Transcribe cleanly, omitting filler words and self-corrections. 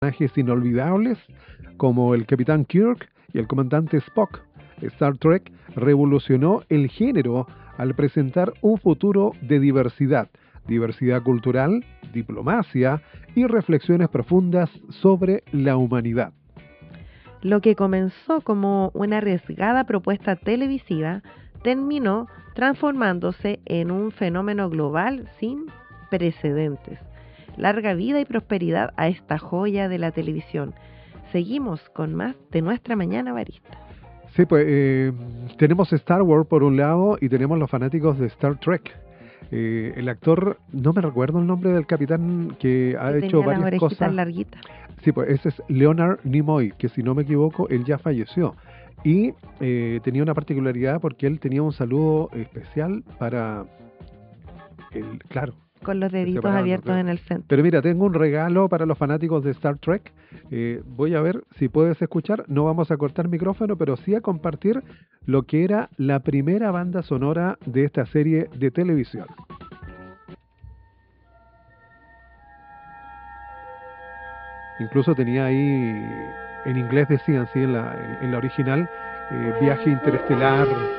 personajes inolvidables como el Capitán Kirk y el comandante Spock. Star Trek revolucionó el género al presentar un futuro de diversidad cultural, diplomacia y reflexiones profundas sobre la humanidad. Lo que comenzó como una arriesgada propuesta televisiva terminó transformándose en un fenómeno global sin precedentes. Larga vida y prosperidad a esta joya de la televisión. Seguimos con más de Nuestra Mañana Barista. Sí, pues tenemos Star Wars por un lado y tenemos los fanáticos de Star Trek. El actor, no me recuerdo el nombre del capitán que ha hecho Tenía las varias orejitas cosas. larguitas. Sí, pues ese es Leonard Nimoy, que si no me equivoco, él ya falleció. Y tenía una particularidad porque él tenía un saludo especial para el, claro, Con los se deditos separaban los abiertos dedos. en el centro. Pero mira, tengo un regalo para los fanáticos de Star Trek. Voy a ver si puedes escuchar. No vamos a cortar micrófono, pero sí a compartir lo que era la primera banda sonora de esta serie de televisión. Incluso tenía ahí, en inglés decían, sí, en la original, viaje interestelar,